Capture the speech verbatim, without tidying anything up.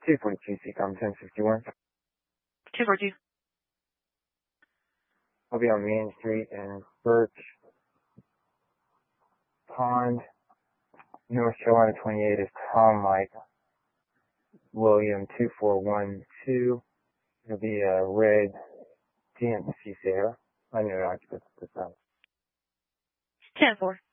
two forty-two, C COM ten sixty-one. two four two. I'll be on Main Street and Birch Pond, North Carolina twenty-eight is Tom Mike William two four one two. It'll be a red G M C Sierra. I know occupants at this time. ten four.